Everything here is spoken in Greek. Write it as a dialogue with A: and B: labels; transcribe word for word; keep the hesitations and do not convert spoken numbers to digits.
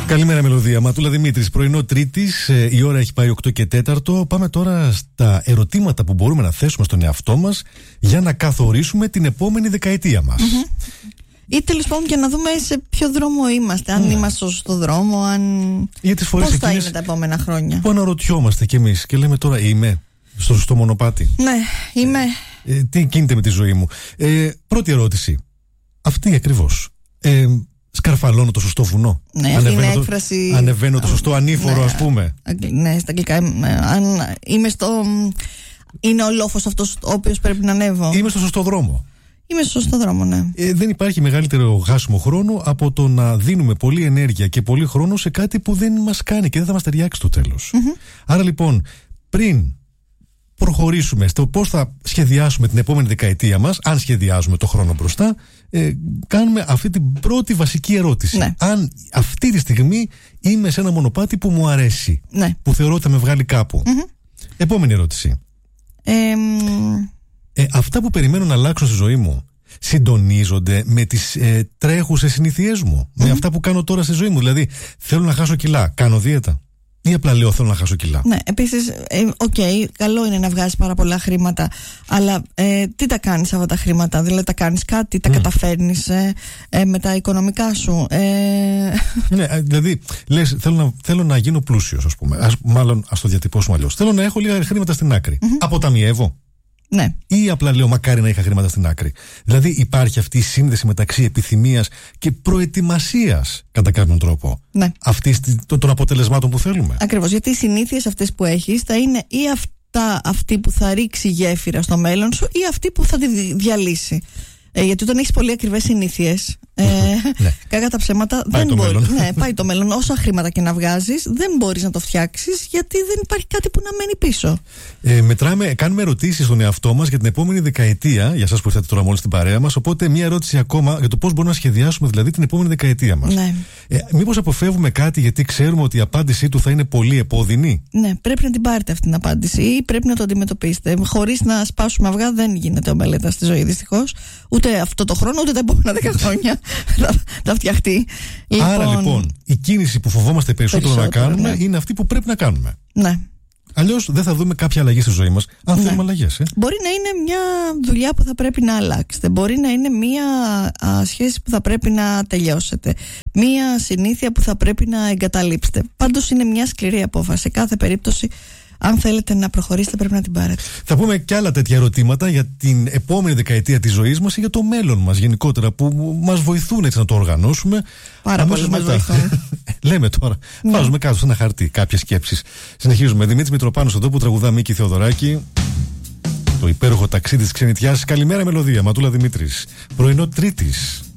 A: Καλημέρα, Μελωδία. Ματούλα Δημήτρης. Πρωινό Τρίτης, η ώρα έχει πάει οκτώ και τέταρτο. Πάμε τώρα στα ερωτήματα που μπορούμε να θέσουμε στον εαυτό μας για να καθορίσουμε την επόμενη δεκαετία μας.
B: Mm-hmm. Ή τέλος πάντων για να δούμε σε ποιο δρόμο είμαστε. Αν mm. είμαστε στο σωστό δρόμο, αν. Πώς θα είναι τα επόμενα χρόνια.
A: Που αναρωτιόμαστε κι εμείς και λέμε τώρα, είμαι στο σωστό μονοπάτι.
B: Ναι, είμαι.
A: Ε, ε, τι γίνεται με τη ζωή μου. Ε, πρώτη ερώτηση. Αυτή ακριβώς. Ε, σκαρφαλώνω το σωστό βουνό.
B: Ναι, αυτή είναι το, έκφραση.
A: Ανεβαίνω το σωστό ανήφορο, ναι, ας πούμε.
B: Ναι, στα αγγλικά. Αν είμαι στο. Είναι ο λόφος αυτός ο οποίος πρέπει να ανέβω.
A: Είμαι στο σωστό δρόμο.
B: Είμαι στο σωστό δρόμο, ναι.
A: Ε, δεν υπάρχει μεγαλύτερο χάσιμο χρόνου από το να δίνουμε πολλή ενέργεια και πολύ χρόνο σε κάτι που δεν μας κάνει και δεν θα μας ταιριάξει στο τέλος. Mm-hmm. Άρα λοιπόν, πριν προχωρήσουμε στο πώς θα σχεδιάσουμε την επόμενη δεκαετία μας, αν σχεδιάζουμε το χρόνο μπροστά, ε, κάνουμε αυτή την πρώτη βασική ερώτηση.
B: Ναι.
A: Αν αυτή τη στιγμή είμαι σε ένα μονοπάτι που μου αρέσει,
B: ναι,
A: που θεωρώ ότι θα με βγάλει κάπου. Mm-hmm. Επόμενη ερώτηση.
B: Ε,
A: Ε, αυτά που περιμένω να αλλάξω στη ζωή μου συντονίζονται με τις ε, τρέχουσες συνήθειές μου, mm-hmm. με αυτά που κάνω τώρα στη ζωή μου. Δηλαδή, θέλω να χάσω κιλά, κάνω δίαιτα. Ή απλά λέω θέλω να χάσω κιλά.
B: Ναι, επίσης, οκ, ε, okay, καλό είναι να βγάζεις πάρα πολλά χρήματα, αλλά ε, τι τα κάνεις αυτά τα χρήματα? Δηλαδή, τα κάνεις κάτι, τα mm. καταφέρνεις ε, ε, με τα οικονομικά σου. Ε...
A: Ναι, δηλαδή, λες, θέλω να, θέλω να γίνω πλούσιος, ας πούμε. Ας, μάλλον, ας το διατυπώσουμε αλλιώς. Θέλω να έχω λίγα χρήματα στην άκρη. Mm-hmm. Αποταμιεύω.
B: Ναι.
A: Ή απλά λέω μακάρι να είχα χρήματα στην άκρη. Δηλαδή υπάρχει αυτή η σύνδεση μεταξύ επιθυμίας και προετοιμασίας κατά κάποιον τρόπο,
B: ναι,
A: αυτής των αποτελεσμάτων που θέλουμε.
B: Ακριβώς, γιατί οι συνήθειες αυτές που έχεις θα είναι ή αυτά, αυτή που θα ρίξει γέφυρα στο μέλλον σου ή αυτή που θα τη διαλύσει. Ε, γιατί όταν έχεις πολύ ακριβές συνήθειες, ε, ναι, κακά τα ψέματα,
A: πάει
B: δεν
A: το
B: μπορεί.
A: μέλλον.
B: Ναι, πάει το μέλλον. Όσα χρήματα και να βγάζεις, δεν μπορείς να το φτιάξεις, γιατί δεν υπάρχει κάτι που να μένει πίσω.
A: Ε, μετράμε, κάνουμε ερωτήσεις στον εαυτό μας για την επόμενη δεκαετία, για εσάς που ήρθατε τώρα μόλις στην παρέα μας. Οπότε, μία ερώτηση ακόμα για το πώς μπορούμε να σχεδιάσουμε δηλαδή την επόμενη δεκαετία μας.
B: Ναι.
A: Ε, μήπως αποφεύγουμε κάτι γιατί ξέρουμε ότι η απάντησή του θα είναι πολύ επώδυνη?
B: Ναι, πρέπει να την πάρετε αυτή την απάντηση ή πρέπει να το αντιμετωπίσετε. Χωρίς να σπάσουμε αυγά, δεν γίνεται ομελέτα στη ζωή, δυστυχώς. Ούτε αυτό το χρόνο, ούτε τα επόμενα δέκα χρόνια θα, θα φτιαχτεί.
A: Άρα λοιπόν, λοιπόν, η κίνηση που φοβόμαστε περισσότερο, περισσότερο να κάνουμε, ναι, είναι αυτή που πρέπει να κάνουμε.
B: Ναι.
A: Αλλιώς δεν θα δούμε κάποια αλλαγή στη ζωή μας, αν ναι, θέλουμε αλλαγές. Ε?
B: Μπορεί να είναι μια δουλειά που θα πρέπει να αλλάξετε. Μπορεί να είναι μια α, σχέση που θα πρέπει να τελειώσετε. Μια συνήθεια που θα πρέπει να εγκαταλείψετε. Πάντως είναι μια σκληρή απόφαση. Σε κάθε περίπτωση, αν θέλετε να προχωρήσετε, πρέπει να την πάρετε.
A: Θα πούμε και άλλα τέτοια ερωτήματα για την επόμενη δεκαετία της ζωής μας ή για το μέλλον μας γενικότερα, που μας βοηθούν έτσι να το οργανώσουμε.
B: Πάρα πολύ μας βοηθούν.
A: Λέμε τώρα. Ναι. Βάζουμε κάτω σε ένα χαρτί κάποιες σκέψεις. Συνεχίζουμε. Δημήτρης Μητροπάνος εδώ που τραγουδά Μίκη Θεοδωράκη. Το υπέροχο ταξίδι της ξενιτιάς. Καλημέρα, Μελωδία. Ματούλα Δημήτρης. Πρωινό Τρίτης.